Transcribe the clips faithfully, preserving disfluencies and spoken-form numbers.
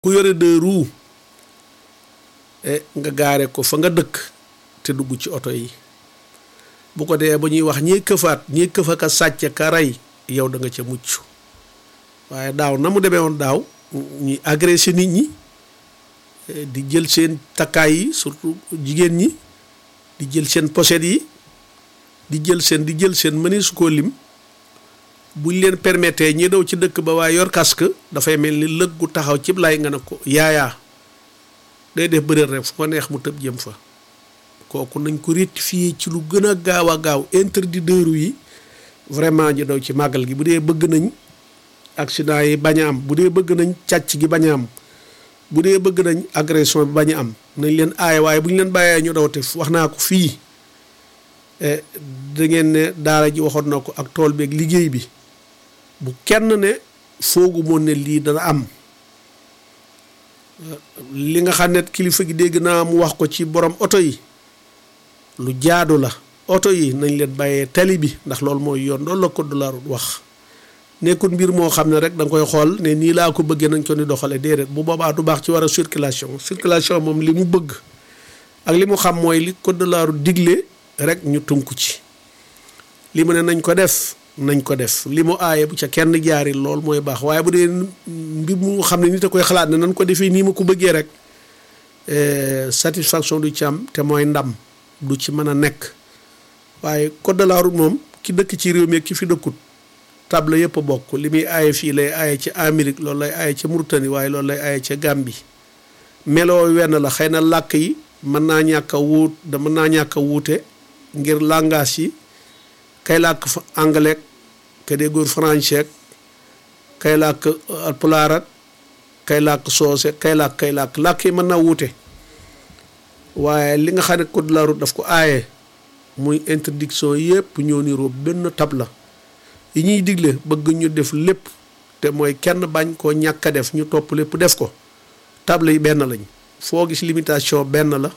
ku yore deux roues nga gaare ko fa nga dëkk te dugg ci oto yi bu ko dee ba ñuy wax ñiy këfaat ñiy këfa ka sàcc ka rey yow da nga ca mucc waaye daaw na mu demee woon daaw ñuy agressé nit ñi di jël seen takkaay yi surtout jigéen ñi di jël seen pochette yi di jël seen di jël seen mëni su koo lim buñ leen permettre ñi daw ci dëkk ba waaye yor casque dafay mel ni lëg gu taxaw cib lay nga ne ko yaayaa day def bëreet rek fu ko neex mu tëb jëm fa kooku nañ ko rectifier ci lu gën a gaaw a gaaw interdit de rue yi vraiment ñu daw ci màggal gi bu dee bëgg nañ accident yi bañ a am bu dee bëgg nañ càcc gi bañ a am bu dee bëgg nañ agression bi bañ a am nañ leen aaye waaye bu ñu leen bàyyee ñu daw te wax naa ko fii da ngeen ne daara ji waxoon na ko ak tool bi ak liggéey bi bu kenn ne foogu moon ne lii dana am li nga xam ne kilifa gi dégg naa mu wax ko ci borom oto yi lu jaadu la oto yi nañ leen bàyyee tali bi ndax loolu mooy yoon loolu la code de la route wax nekkul mbir moo xam ne rek da nga koy xool ne nii laa ko bëggee nañ ko ni doxale déedéet bu boobaa du baax ci war a circulation circulation moom li mu bëgg ak li mu xam mooy li code de la route digle rek ñu tunku ci li mu ne nañ ko def nañ ko def li mu aaye bu ca kenn jaari lool mooy baax waaye bu dee mbir mu xam ne nit a koy xalaat ne nañ ko defee nii ma ko bëggee rek satisfaction du ci am te mooy ndam du ci mën a nekk waaye code de la route moom ki dëkk ci réew mi ki fi dëkkut table yëpp a bokk li muy aaye fii lay aaye ci Amérique loolu lay aaye ca Mauritanie waaye loolu lay aaye ca Gambie meloo wenn la xëy na làkk yi mën naa ñàkk a wuut da mën naa ñàkk a wuute ngir langage yi kay làkk anglais kay déggoor français kay làkk alpulaar ak kay làkk soose kay làkk kay làkk làkk yi mën naa wuute waaye li nga xam ne code de la route daf ko aaye muy interdiction yëpp ñoo niroo benn tabla yi ñuy digle bëgg ñu def lépp te mooy kenn bañ koo ñàkk a def ñu topp lépp def ko table yi benn lañ foo gis limitation benn la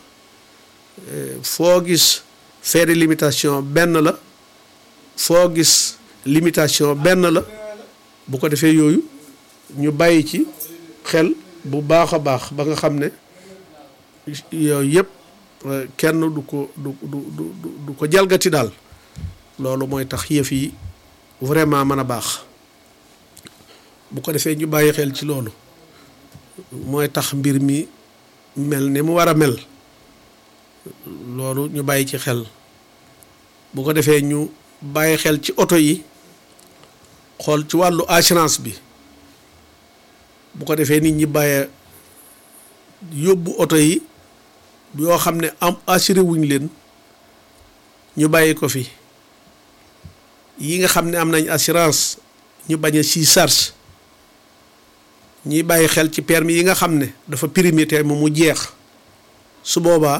foo gis fait de limitation benn la foo gis limitation benn la bu ko defee yooyu ñu bàyyi ci xel bu baax a baax ba nga xam ne yooyu yëpp kenn du ko du du du du ko jalgati daal loolu mooy tax yëf yi vraiment mën a baax bu ko defee ñu bàyyi xel ci loolu mooy tax mbir mi mel ni mu war a mel loolu ñu bàyyi ci xel bu ko defee ñu bàyyi xel ci oto yi xool ci wàllu assurance bi bu ko defee nit ñi bàyyi yóbbu oto yi yoo xam ne am assuré wuñ leen ñu bàyyi ko fi yi nga xam ne am nañ assurance ñu bañ a si charge ñuy bàyyi xel ci permis yi nga xam ne dafa périmé moom mu jeex su boobaa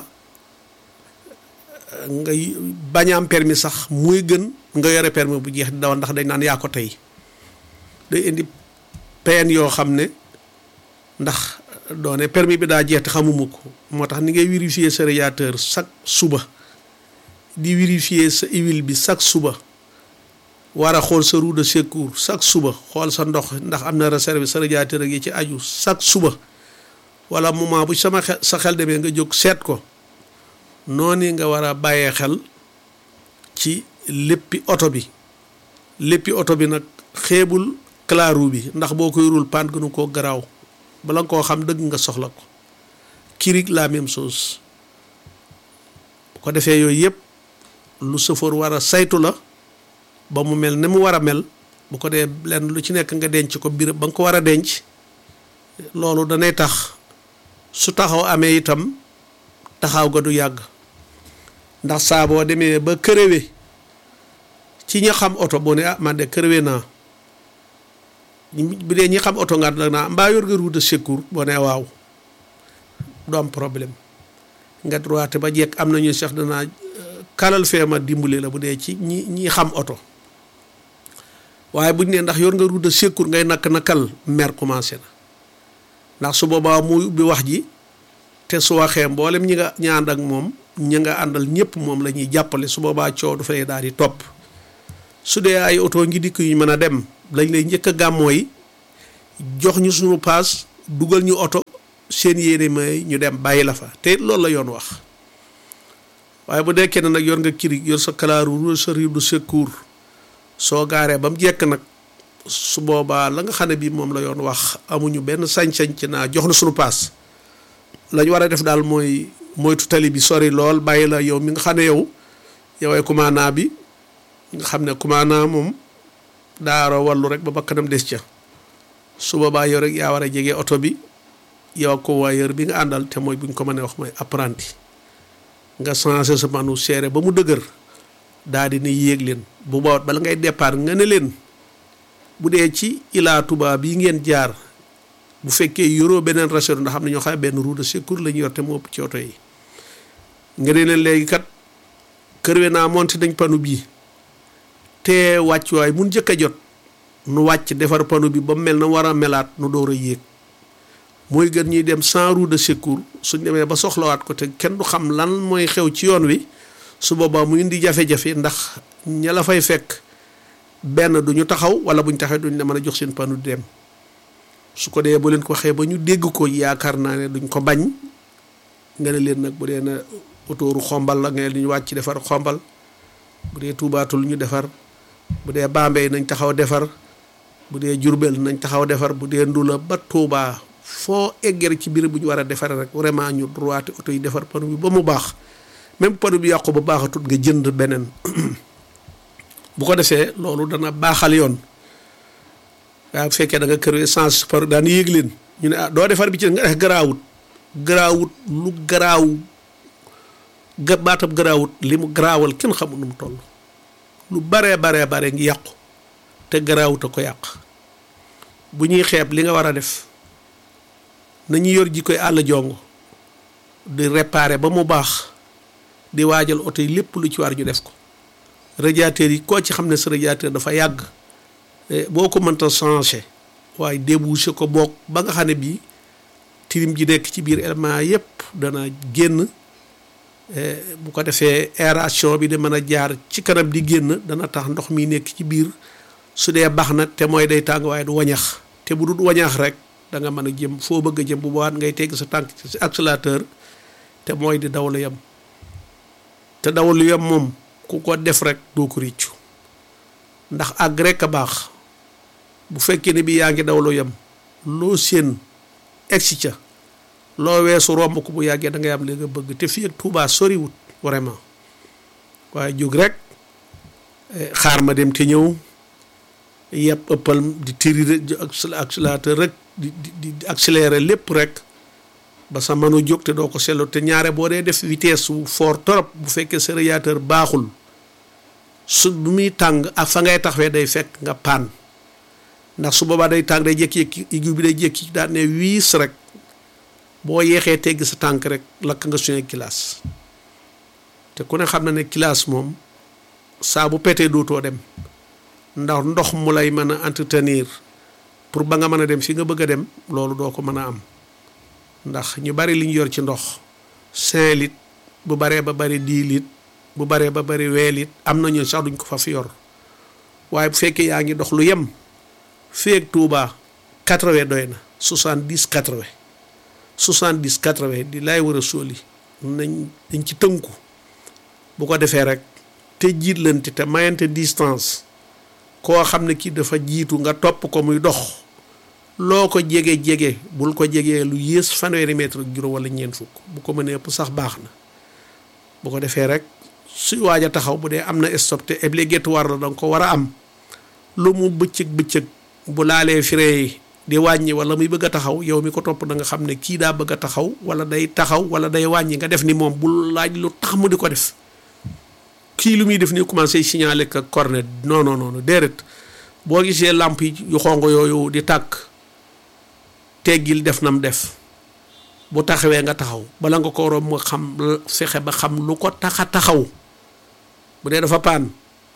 nga bañ a am permis sax muy gën nga yore permis bu jeex di dawal ndax dañ naan yaa ko tey day indi peine yoo xam ne ndax doone permis bi daa jeex te xamuma ko moo tax ni ngay vérifier sa radiateur chaque suba di vérifier sa huile bi chaque suba war a xool sa roue de secours chaque suba xool sa ndox ndax am na réserve sa radiateur ak yi ci aju chaque suba wala moment bu sama xel sa xel demee nga jóg seet ko noonu nga war a bàyyee xel ci léppi oto bi léppi oto bi nag xeebul claru bi ndax boo koy rul paan gënu koo garaaw bala nga koo xam dëgg nga soxla ko kirig la même chose bu ko defee yooyu yëpp lu sëfoor war a saytu la ba mu mel ne mu war a mel bu ko dee lenn lu ci nekk nga denc ko biir ba nga ko war a denc loolu danay tax su taxaw amee itam taxaw ga du yàgg ndax saa boo demee ba kërëwe ci ñi xam oto boo ne ah man de kërëwe naa bu dee ñi xam oto nga naa mbaa yor nga roue de secours boo ne waaw du am problème nga droite ba jekk am nañu sax danaa kalal fee ma dimbali la bu dee ci ñi ñi xam oto waaye buñ ne ndax yor nga roue de secours ngay nakk nakal mer commencé na ndax su boobaa muy ubbi wax ji te su waxee mboolem ñi nga ñaan ak moom ñi nga àndal ñëpp moom la ñuy jàppale su boobaa coow du fay daal di topp su dee ay oto ngi dikk yu mën a dem lañ lay njëkk a gàmmooy jox ñu suñu paas dugal ñu oto seen yéene may ñu dem bàyyi la fa te loolu la yoon wax. waaye bu dekkee ne nag yor nga kiri yor sa kalaaru sa rive de secours soo gaaree ba mu jekk nag su boobaa la nga xam ne bii moom la yoon wax amuñu benn sañ-sañ ci naa jox na suñu paas la ñu war a def daal mooy moytu tali bi sori lool bàyyi la yow mi nga xam ne yow yowee commandant bi nga xam ne commandant moom daara wallu rek ba bakkanam des ca su boobaa yow rek yaa war a jege oto bi yow ko waayeur bi nga àndal te mooy buñ ko mënee wax mooy apprenti nga changé sa manu seere ba mu dëgër daal di ne yéeg leen bu boobaa bala ngay départ nga ne leen bu dee ci Ila Touba bii ngeen jaar bu fekkee yoroo beneen rasero ndax xam ne ñoo xam benn roue de secours la ñu yor te mu ëpp ci oto yi nga ne leen léegi kat kër we naa monté nañ panu bii te wàccuwaay mun njëkk a jot nu wàcc defar panu bi ba mu mel na war a melaat nu door a yéeg mooy gën ñuy dem sans roue de secours suñ demee ba soxlawaat ko te kenn du xam lan mooy xew ci yoon wi su boobaa mu indi jafe-jafe ndax ña la fay fekk benn du ñu taxaw wala buñ taxee duñ la mën a jox seen panu dem su ko dee bu leen ko waxee ba ñu dégg ko yaakaar naa ne duñ ko bañ nga ne leen nag bu dee na autouru xombal la nga ne ñu wàcc defar xombal bu dee tuubaatul ñu defar bu dee Bambey nañ taxaw defar bu dee Jurbel nañ taxaw defar bu dee Ndula ba Tuubaa foo eggere ci biir bu ñu war a defaree rek vraiment ñu droité oto yi defar panu bi ba mu baax même panu bi yàqu ba baaxatul nga jënd beneen bu ko defee loolu dana baaxal yoon waaye bu fekkee da nga kër essence par daan yéeg leen ñu ne ah doo defar bi ci nga def garaawut garaawut lu garaaw ga baatab garaawut li mu garaawal kenn xamul nu mu toll lu baree baree bare ngi yàqu te garaawut a ko yàq bu ñuy xeeb li nga war a def nañu yor ji koy àll jongo di réparer ba mu baax di waajal oto yi lépp lu ci war ñu def ko radiateur yi koo ci xam ne sa radiateur dafa yàgg boo ko mënta changer waaye débouché ko boog ba nga xam ne bii tilim ji nekk ci biir élément yépp dana génn bu ko defee aération bi di mën a jaar ci kanam di génn dana tax ndox mi nekk ci biir su dee baax na te mooy day tàng waaye du wañax te bu dul wañax rek da nga mën a jëm foo bëgg a jëm bu baax ngay tegg sa tànk ci accélérateur te mooy di daw lu yem te daw lu yem moom ku ko def rek doo ko réccu ndax àgg rek a baax bu fekkee ne bi yaa ngi daw lu yem loo seen egsi ca loo weesu romb ko bu yàggee da ngay am li nga bëgg te fii ak Touba soriwut vraiment waaye jóg rek xaar ma dem te ñëw yëpp ëppal di tiri accélérateur rek di di di accélérer lépp rek ba sa mënu jóg te doo ko seetlu te ñaare boo dee def vitesse wu fort trop bu fekkee sa radiateur baaxul su bu muy tàng ak fa ngay taxawee day fekk nga paan ndax su boobaa day tàng day jékki-jékki aigu bi day jékki daal ne wiis rek boo yeexee tegg sa tànk rek lakk nga suñu kilaas te ku ne xam na ne kilaas moom saa bu petee dootoo dem ndax ndox mu lay mën a entretenir pour ba nga mën a dem fi nga bëgg a dem loolu doo ko mën a am ndax ñu bari li ñu yor ci ndox cinq litres bu baree ba bari dix litres bu baree ba bari vingt litres am na ñun sax duñ ko fa fi yor waaye bu fekkee yaa ngi dox lu yem feek Touba quatre-vingts doy na soixante-dix quatre-vingts soixante-dix quatre-vingts di laay war a sóoli nañ dañ ci tënku bu ko defee rek te jiitlante te mayante distance koo xam ne kii dafa jiitu nga topp ko muy dox loo ko jege jege bul ko jegee lu yées fanweeri mètre ak juróom wala ñeent fukk bu ko mënee ëpp sax baax na bu ko defee rek suy waaj a taxaw bu dee am na stop te obligatoire la danga ko war a am lu mu bëccëg bëccëg bu laalee frein yi di wàññi wala muy bëgg a taxaw yow mi ko topp da nga xam ne kii daa bëgg a taxaw wala day taxaw wala day wàññi nga def ni moom bul laaj lu tax mu di ko def kii lu muy def nii commencé signaler que cornet non non non déedéet boo gisee làmp yi yu xonq yooyu di tàkk teggil def nam def bu taxawee nga taxaw bala nga ko romb nga xam fexe ba xam lu ko tax a taxaw bu dee dafa paan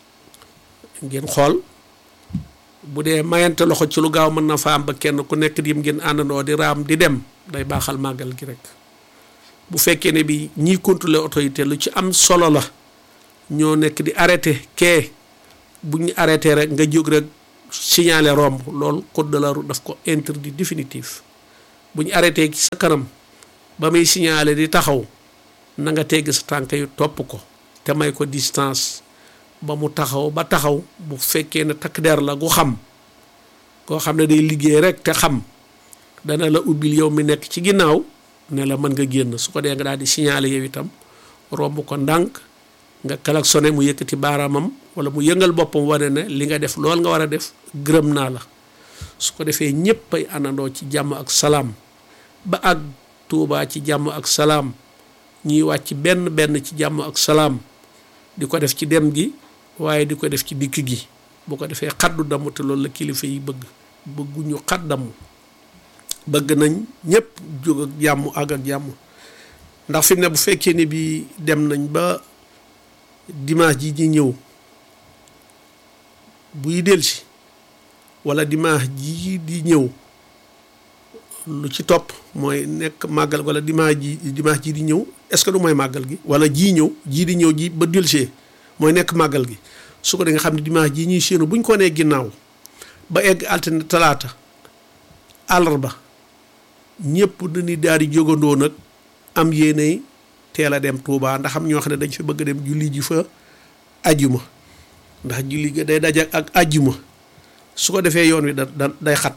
ngeen xool bu dee mayante loxo ci lu gaaw mën na fa am ba kenn ku nekk dim ngeen àndandoo di raam di dem day baaxal màggal gi rek bu fekkee ne bi ñiy contrôler autorité lu ci am solo la ñoo nekk di arrêté kee bu ñu arrêté rek nga jóg rek signaler romb loolu code de la route daf ko interdit définitif bu ñu arrêté ci sa kanam ba muy signalé di taxaw na nga tegg sa tànk yu topp ko te may ko distance ba mu taxaw ba taxaw. bu fekkee ne takk der la gu xam koo xam ne day liggéey rek te xam dana la ubbil yow mi nekk ci ginnaaw ne la mën nga génn. su ko dee nga daal di signalé yow itam romb ko ndànk nga klaxonné mu yëkkati baaraamam wala mu yëngal boppam wane ne li nga def lool nga war a def gërëm naa la. su ko defee ñëpp ay àndandoo ci jàmm ak salaam ba ak Tuubaa ci jàmm ak salaam ñuy wàcc benn benn ci jàmm ak salaam di ko def ci dem gi waaye di ko def ci dikk gi. bu ko defee xaddu damm te loolu la kilifa yi bëgg bëgguñu xat damm bëgg nañ ñëpp jóg ak jàmm àgg ak jàmm. ndax fi mu ne bu fekkee ne bi dem nañ ba dimanche ji ñi ñëw buy delsi wala dimanche ji di ñëw lu ci topp mooy nekk màggal wala dimanche ji dimanche ji di ñëw est-ce que du mooy màggal gi wala jii ñëw jii di ñëw ji ba delsee mooy nekk màggal gi. su ko de nga xam ne dimanche jii ñuy séenu buñ ko nee ginnaaw ba egg altine talaata àllarba ñëpp dañuy daal di jógandoo nag am yéenay teel a dem Touba ndax am ñoo xam ne dañ fi bëgg dem julli ji fa ajjuma ndax julli ga day daje ak ajjuma. su ko defee yoon wi da da day xat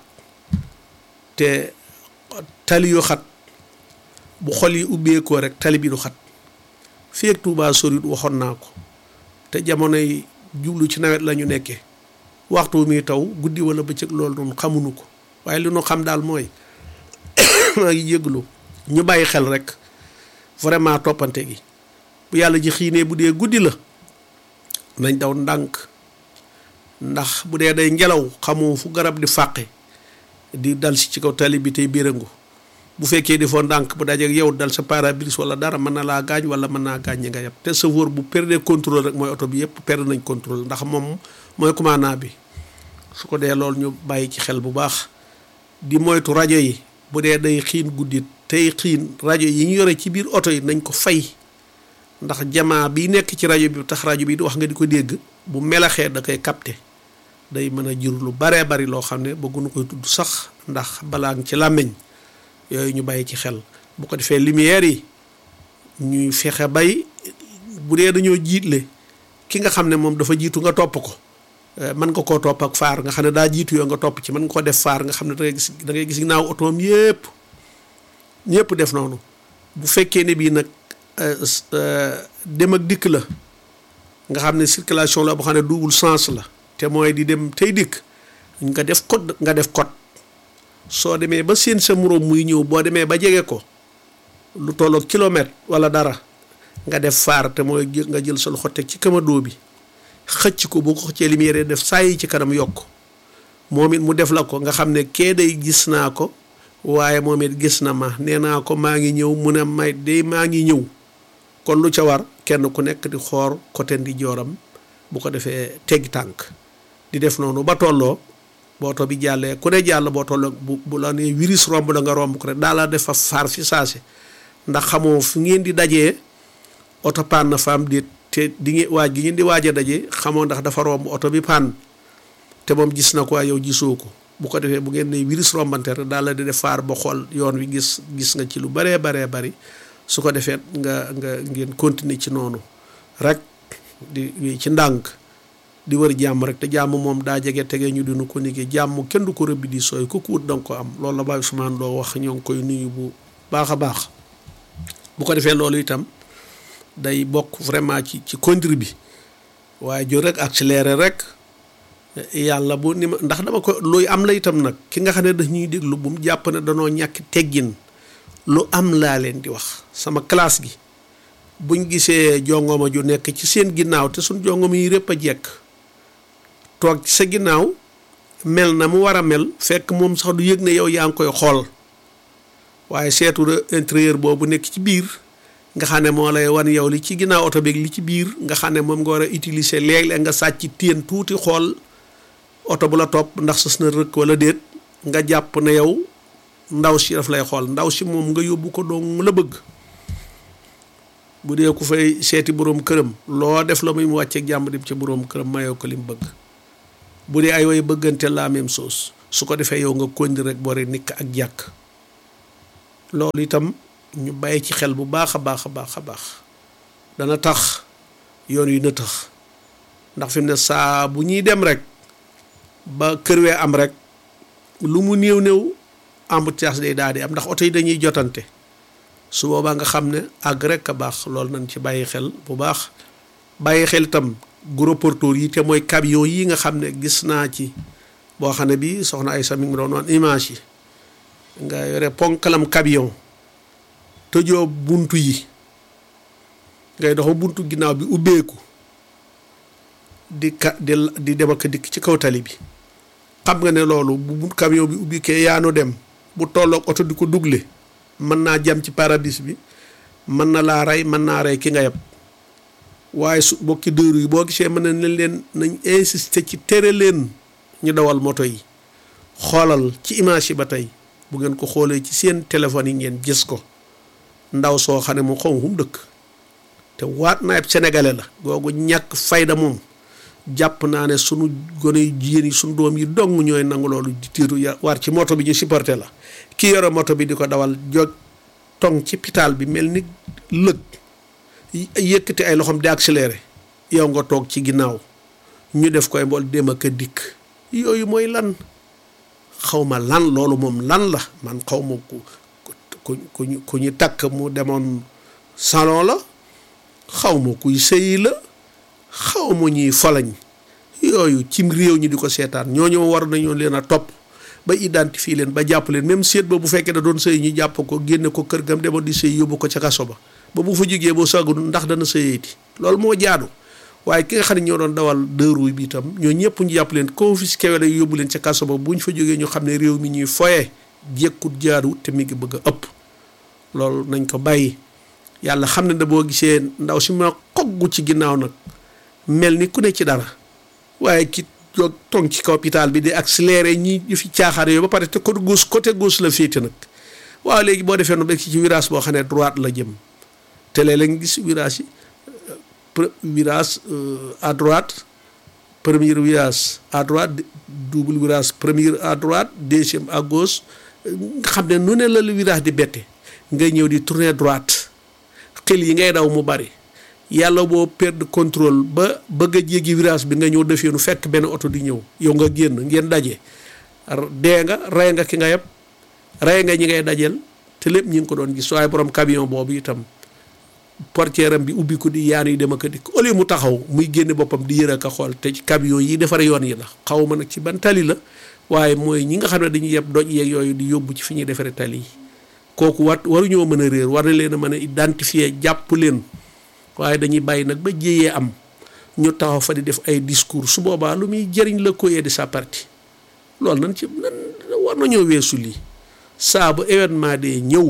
te tali yu xat bu xol yi ubbeekoo rek tali bi du xat fii ak Touba soriwut waxoon naa ko te jamonoy jublu ci nawet la ñu nekkee waxtu mi taw guddi wala bëccëg loolu noonu xamuñu ko waaye li ñu xam daal mooy maa ngi jégalu ñu bàyyi xel rek vraiment toppante gi bu yàlla ji xiinee bu dee guddi la nañ daw ndànk. ndax bu dee day ngelaw xamoo fu garab di fàqe di dal si ci kaw tali bi tey birangu bu fekkee di foo ndànk bu dajeek yow dal sa pare-brise wala dara mën na laa gaañ wala mën naa gaañ ñi nga yeb te chauffeur bu perdre contrôle rek mooy oto bi yëpp perdre nañ contrôle ndax moom mooy commandant bi. su ko dee loolu ñu bàyyi ci xel bu baax di moytu rajo yi bu dee day xiin guddi tey xiin rajo yi ñu yore ci biir oto yi nañ ko fay ndax jamaa bi nekk ci rajo bi tax rajo bi di wax nga di ko dégg bu melaxee da koy capter. day mën a jur lu baree bari loo xam ne bëgguñu koy tudd sax ndax balaa ci làmmiñ yooyu ñu bàyyi ci xel. bu ko defee lumière yi ñuy fexe bay bu dee dañoo jiitle ki nga xam ne moom dafa jiitu nga topp ko mën nga koo topp ak faar nga xam ne daa jiitu yoo nga topp ci mën nga koo def faar nga xam ne da ngay gis da ngay gis ginnaaw otoom yépp ñëpp def noonu. bu fekkee ne bii nag dem ak dikk la nga xam ne circulation la boo xam ne double sens la. te mooy di dem tey dikk nga def code nga def code soo demee ba seen sa moroom muy ñëw boo demee ba jege ko lu tollook kilomètre wala dara nga def faar te mooy nga jël sa loxo teg ci kamadoo bi xëcc ko boo ko xëccee lumière def saa yi ci kanam yokk moom it mu def la ko nga xam ne kee day gis naa ko waaye moom it gis na ma nee naa ko maa ngi ñëw mu ne may day maa ngi ñëw kon lu ca war kenn ku nekk di xoor côté ndi jooram bu ko defee teggi tànk di def noonu ba tolloo booto bi jàllee ku ne jàll boo tolloo bu bu la nee virus romb da nga romb ko rek daa la def fa faar fi saase ndax xamoo fu ngeen di dajee oto paan na faam di te di ngeen waaj gi ngeen di waaj a daje xamoo ndax dafa romb oto bi paan te moom gis na ko waaye yow gisoo ko bu ko defee bu ngeen ne virus rombante rek daa la di def faar ba xool yoon wi gis gis nga ci lu baree baree bari su ko defee nga nga ngeen continuer ci noonu rek di ci ndànk di wër jàmm rek te jàmm moom daa jege tege ñu dinu ko nigee jàmm kenn du ko rëbbi di sooy ku ko wut danga ko am loolu la Baye Ousmane doo wax ñoo ngi koy nuyu bu baax a baax bu ko defee loolu itam day bokk vraiment ci ci conduite bi waaye jor rek accéléré rek yàlla bu ni ma ndax dama ko luy am la itam nag ki nga xam ne dañuy déglu bu mu jàpp ne danoo ñàkk teggin lu am laa leen di wax sama classe gi buñ gisee jongoma ju nekk ci seen ginnaaw te suñ jongoma yi répp a jekk toog ci sa ginnaaw mel na mu war a mel fekk moom sax du yëg ne yow yaa ngi koy xool waaye seetu intérieur boobu nekk ci biir nga xam ne moo lay wan yow li ci ginnaaw oto beeg li ci biir nga xam ne moom nga war a utiliser léeg-léeg nga sàcc téen tuuti xool oto bu la topp ndax sës na rëkk wala déet nga jàpp ne yow ndaw si daf lay xool ndaw si moom nga yóbbu ko doon la bëgg bu dee ku fay seeti boroom këram loo def la muy mu wàcceeg jàmm dem ci boroom këram mayoo ko li mu bëgg bu dee ay way bëggante la même chose su ko defee yow nga kondi rek boore nikk ak jàkk loolu itam ñu bàyyi ci xel bu baax a baax a baax a baax dana tax yoon yu na tax ndax fi mu ne saa bu ñuy dem rek ba kër wee am rek lu mu néew néew embouteillage day daal di am ndax oto yi dañuy jotante su boobaa nga xam ne àgg rek a baax loolu nañ ci bàyyi xel bu baax bàyyi xel itam gros porteurs yi te mooy camion yi nga xam ne gis naa ci boo xam ne bii soxna Aysa mi ngi doon wan image yi nga yore ponkalam camion tëjoo buntu yi ngay dox buntu ginnaaw bi ubbeeku di ka di di dem ak dikk ci kaw tali bi xam nga ne loolu bu camion bi ubbi kee yaanu dem bu tolloog oto di ko dugle mën naa jam ci pare-brise bi mën na laa rey mën naa rey ki nga yeb waaye su bokki dëru yi boo gisee mën na leen leen nañ insister ci tere leen ñu dawal moto yi xoolal ci image yi ba tey bu ngeen ko xoolee ci seen téléphone yi ngeen gis ko ndaw soo xam ne mu xaw ma dëkk te waat naa ab sénégalais la googu ñàkk fayda moom jàpp naa ne sunu gone yu jigéen yi sunu doom yi dong ñooy nangu loolu di tiiru war ci moto bi ñu supporté la ki yore moto bi di ko dawal jog tong ci pitaal bi mel ni lëg yëkkati ay loxoom di accéléré yow nga toog ci ginnaaw ñu def koy mbool dem ak a dikk yooyu mooy lan xaw ma lan loolu moom lan la man xaw ma ku ku ku ku ñu takk mu demoon salon la xaw ma kuy sëyi la xaw ma ñuy falañ yooyu cim réew ñi di ko seetaan ñooñu war nañoo leen a topp ba identifier leen ba jàpp leen même seet ba bu fekkee da doon sëy ñu jàpp ko génne ko kër gam demoon di sëy yóbbu ko ca kaso ba ba bu fa jógee boo sagul ndax dana sëyeeti loolu moo jaadu waaye ki nga xam ne ñoo doon dawal deux roues bi itam ñoo ñëpp ñu jàpp leen confisqué wala yóbbu leen ca kaso ba bu ñu fa jógee ñu xam ne réew mi ñuy foye jékkut jaadu te mi ngi bëgg a ëpp loolu nañ ko bàyyi yàlla xam ne da boo gisee ndaw si ma xoggu ci ginnaaw nag mel ni ku ne ci dara waaye ki jóg tong ci kaw hôpital bi di accéléré ñi ñu fi caaxaar yooyu ba pare te côté gauche côté gauche la féete nag waaw léegi boo defee noonu rek ci virage boo xam ne droite la jëm te léeg-léeg nga gis virage yi virage à droite premier virage à droite double virage premier à droite deuxième à gauche nga xam ne nu ne la lu virage di bette ngay ñëw di tourner droite xel yi ngay daw mu bari yàlla boo perdre contrôle ba bëgg a jéggi virage bi nga ñëw defeenu fekk benn oto di ñëw yow nga génn ngeen daje dee nga rey nga ki nga yeb rey nga ñi ngay dajeel te lépp ñi ngi ko doon gis waaye borom camion boobu itam portière am bi ubbi ko di yaanu yi dem ak a dikk au lieu mu taxaw muy génne boppam di yër ak a xool te ci camion yi defar yoon yi la xaw ma nag ci ban tali la waaye mooy ñi nga xam ne dañuy yeb doj yeeg yooyu di yóbbu ci fi ñuy defaree tali yi kooku wat waruñoo mën a réer war na leen a mën a identifier jàpp leen waaye dañuy bàyyi nag ba jéyee am ñu taxaw fa di def ay discours su boobaa lu muy jëriñ la koyee di sa parti loolu nan ci nan war nañoo weesu lii saa bu événement de ñëw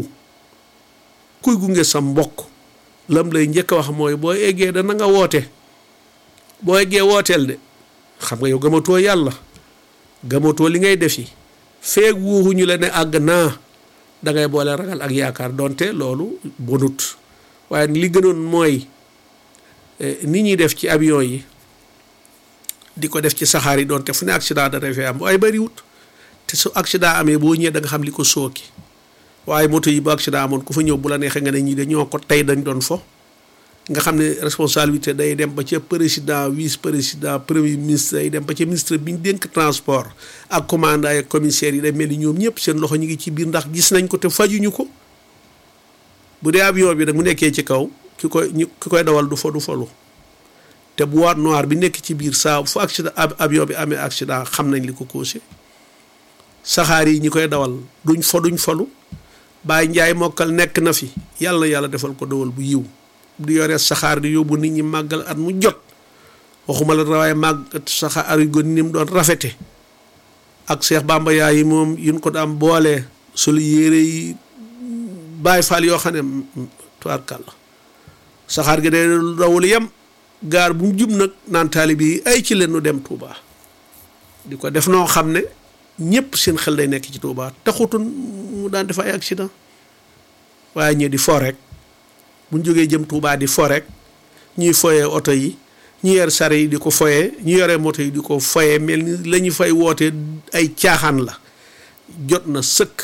kuy gunge sa mbokk lam lay njëkk a wax mooy boo eggee dana nga woote boo eggee wooteel de xam nga yow gëmatoo yàlla gëmatoo li ngay def yi feeg wuuxuñu la ne àgg naa dangay boole ragal ak yaakaar donte loolu bonut waaye li gënoon mooy ni ñuy def ci avion yi di ko def ci saxaar yi donte fu ne accident dana fi am waaye bariwut te su accident amee boo ñëwee da nga xam li ko sooki waaye moto yi bu accident amoon ku fa ñëw bu la neexee nga ne ñii de ñoo ko tey dañ doon fo nga xam ne responsabilité day dem ba ca président vice président premier ministre day dem ba ca ministre bi ñu dénk transport ak commandant ak commissaire yi day mel ni ñoom ñëpp seen loxo ñu ngi ci biir ndax gis nañ ko te fajuñu ko bu dee avion bi nag mu nekkee ci kaw ki koy ñu ki koy dawal du fa du falu te boîte noire bi nekk ci biir saa fu accident avion bi amee accident xam nañ li ko causé saxaar yi ñi koy dawal duñ fa duñ falu Baay Njaay mokkal nekk na fi yàlla yàlla defal ko dawal bu yiw di yore saxaar di yóbbu nit ñi màggal at mu jot waxuma la waaye màgg saxaar arigo ni mu doon rafete ak Seex Bàmba yaay yi moom yuñ ko daan boole solu yére yi Baay Faal yoo xam ne tubaarkàlla saxaar gi day dawul yem gaar bu mu jub nag naan taalibe yi ay ci leen nu dem Touba di ko def noo xam ne ñëpp seen xel day nekk ci Touba taxutun mu daan def ay accident waaye ñi di fo rek bu ñu jógee jëm Touba di fo rek ñuy foyee oto yi ñu yor sare yi di ko foyee ñu yore moto yi di ko foyee mel ni la ñu fay woote ay caaxaan la jot na sëkk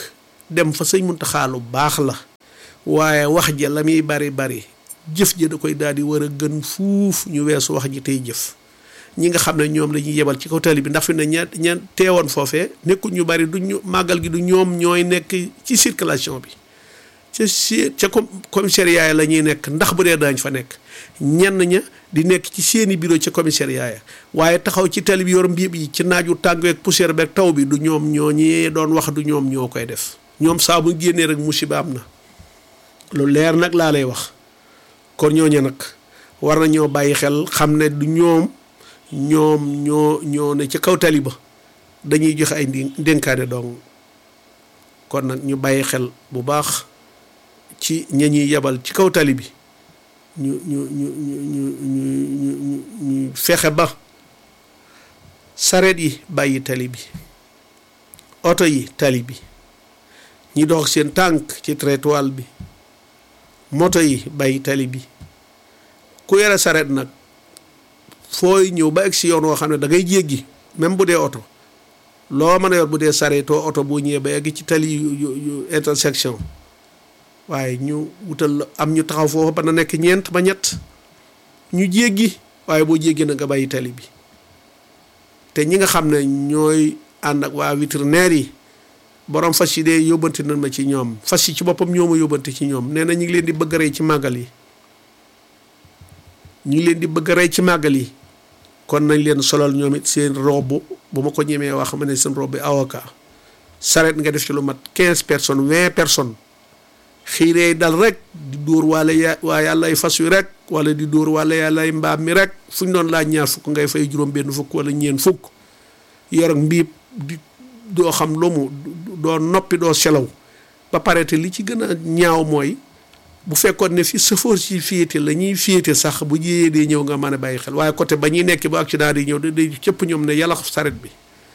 dem fa sëñ Muntaxa lu baax la waaye wax ja la muy bari bari jëf ja da koy daal di war a gën fuuf ñu weesu wax ji tey jëf ñi nga xam ne ñoom la ñuy yebal ci kaw tali bi ndax fi ne ña ña teewoon foofee nekkul ñu bari du ñu màggal gi du ñoom ñooy nekk ci circulation bi ca si ca commissariat la ñuy nekk ndax bu dee dañ fa nekk ñenn ña di nekk ci seeni bureau ca commissariat ya waaye taxaw ci tali bi yor mbiib yi ci naaju tàngeeg poussière beeg taw bi du ñoom ñoo ñi doon wax du ñoom ñoo koy def ñoom saa bu génnee rek musiba am na lu leer nag laa lay wax kon ñooñu nag war na ñoo bàyyi xel xam ne du ñoom ñoom ñoo ñoo ne ci kaw tali ba dañuy joxe ay ndénkaane dong kon nag ñu bàyyi xel bu baax ci ña ñuy yebal ci kaw tali bi ñu ñu ñu ñu ñu ñu ñu fexe ba sareet yi bàyyi tali bi oto yi tali bi ñi dox seen tànk ci trottoir bi moto yi bàyyi tali bi ku yore sareet nag fooy ñëw ba egg si yoon woo xam ne da ngay jéggi même bu dee oto loo mën a yor bu dee sareetoo oto boo ñëwee ba egg ci tali yu yu intersection waaye ñu wutal am ñu taxaw foofu ba na nekk ñeent ba ñett ñu jéggi waaye boo jéggi na nga bàyyi tali bi te ñi nga xam ne ñooy ànd ak waa vétérinaire yi borom fas yi dee yóbbante nañ ma ci ñoom fas yi ci boppam ñoo ma yóbbante ci ñoom nee na ñu ngi leen di bëgg a rey ci màggal yi ñu ngi leen di bëgg a rey ci màggal yi kon nañ leen solal ñoom it seen robe bu ma ko ñemee wax ma ne seen robe bi avocat saret nga def ci lu mat quinze personnes vingt personnes xiiree dal rek di dóor wala ya waa yàllay fas wi rek wala di dóor wala yàllay mbaam mi rek fu ñu doon laaj ñaar fukk ngay fay juróom benn fukk wala ñeen fukk yor ak mbiib di doo xam lu mu doo noppi doo selaw ba pare te li ci gën a ñaaw mooy bu fekkoon ne fi sëfoor si féete la ñuy féete sax bu jiyee dee ñëw nga mën a bàyyi xel waaye côté ba ñuy nekk ba accident di ñëw day cëpp ñoom ne yàlla saret bi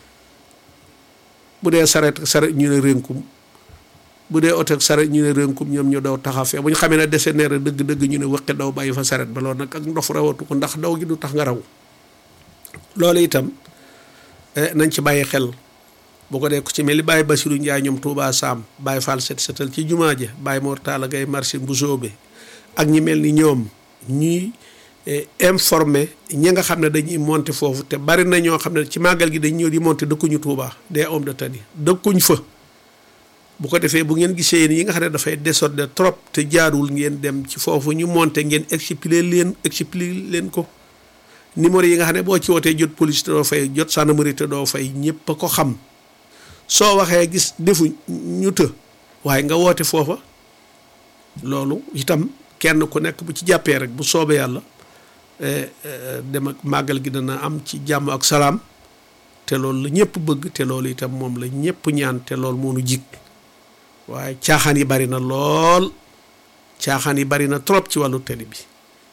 bu dee saret saret ñu ne rénkum bu dee oto ak saret ñu ne rénkum ñoom ñu daw taxaw fee bu ñu xamee ne dese neer dëgg-dëgg ñu ne wëqi daw bàyyi fa saret ba loolu nag ak ndof rawatu ko ndax daw gi du tax nga raw loolu itam nañ ci bàyyi xel boo ko dee ku ci mel ni Baye Bassirou Ndiaye ñoom Touba Sam Baye Fall set setal ci jumaa ja Baye Mor Talla Gaye marché bu soobe ak ñi mel ni ñoom ñuy informé ñi nga xam ne dañuy monter foofu te bari na ñoo xam ne ci màggal gi dañ ñëw di monter dëkkuñu Touba des hommes de tenue dëkkuñ fa bu ko defee bu ngeen gisee yi nga xam ne dafay désordre trop te jaarul ngeen dem ci foofu ñu monter ngeen expliquer leen expliquer leen ko numéro yi nga xam ne boo ci wootee jot police te doo fay jot gendarmerie te doo fay ñëpp a ko xam soo waxee gis defu ñu të waaye nga woote foofa loolu itam kenn ku nekk bu ci jàppee rek bu soobee yàlla dem ak màggal gi dana am ci jàmm ak salaam te loolu la ñëpp bëgg te loolu itam moom la ñëpp ñaan te loolu moo nu jig waaye caaxaan yi bari na lool caaxaan yi bari na trop ci wàllu télé bi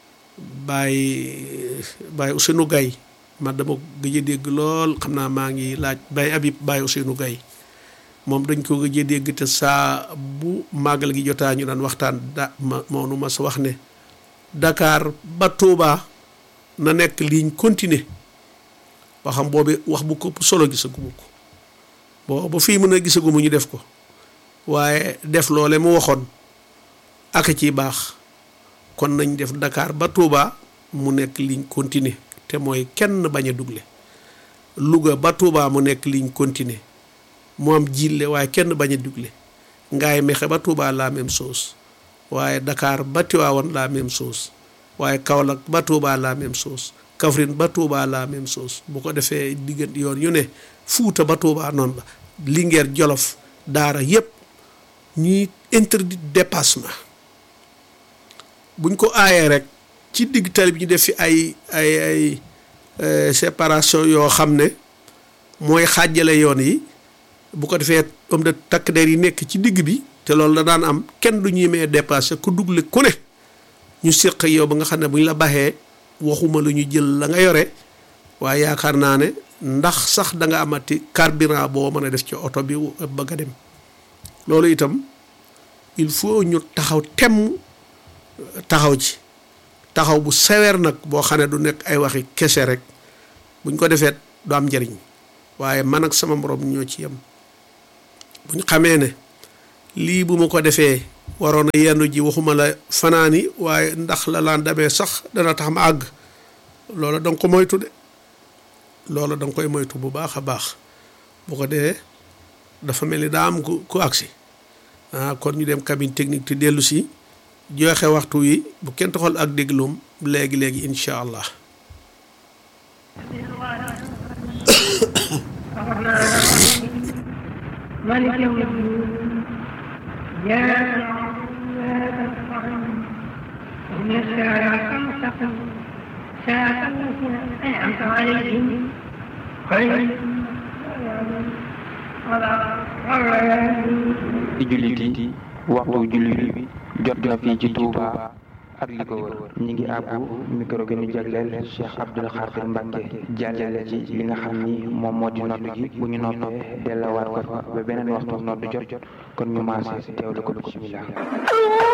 Baye Baye Ousseynou Gaye ma dama gëj a dégg lool xam naa maa ngi laaj Baye Habib Baye Ousseynou Gaye moom dañ ko gëj a dégg te saa bu màggal gi jotaa ñu daan waxtaan da ma moonu ma sa wax ne Dakar ba Touba na nekk ligne continue ba xam boobu wax bu ko solo gisaguma ko boo ba fii mën a gisaguma ñu def ko waaye def loole mu waxoon ak ciy baax kon nañ def Dakar ba Touba mu nekk ligne continue te mooy kenn bañ a dugle Louga ba Touba mu nekk ligne continue mu am jille waaye kenn bañ a dugle Ngaye Mékhé ba Touba la même chose waaye Dakar ba Tivaouane la même chose waaye Kaolack ba Touba la même chose Kaffrine ba Touba la même chose bu ko defee diggante yoon yu ne Fuuta ba Touba noonu la Linguère Jolof Daara yépp ñuy interdit dépassement buñ ko aayee rek ci digg tali bi ñu def fi ay ay ay séparation yoo xam ne mooy xaajale yoon yi bu ko defee homme de takk der yi nekk ci digg bi te loolu la daan am kenn du ñuy mee dépassé ku dugle ku ne ñu séq yow ba nga xam ne bu ñu la baxee waxuma lu ñu jël la nga yore waaye yaakaar naa ne ndax sax da nga amati carburant boo mën a def ci oto bi bëgg a dem loolu itam il faut ñu taxaw temm taxaw ci taxaw bu sévère nag boo xam ne du nekk ay waxi kese rek buñ ko defee du am njëriñ waaye man ak sama morom ñoo ci yem buñ xamee ne lii bu ma ko defee waroon a yendu ji waxuma la fanaani waaye ndax la laan demee sax dana tax ma àgg loola danga ko moytu de loola danga koy moytu bu baax a baax bu ko dee dafa mel ni daa am ku ku agsi ah kon ñu dem cabine technique te dellu si joxe waxtu wi bu kenn taxal ak dégloom léegi léegi incha allah. ci jullit yi waxtu jullit bi jot na fii ci Touba ak li ko wër ñi ngi àbbu micro gi ñu jagleel Cheikh Abdoul Khadir Mbacke jàllale ci li nga xam ni moom moo di nodd gi bu ñu noppee dellawaat ko fa ba beneen waxtu nodd jot jot kon ñu maase teewlu ko bismillah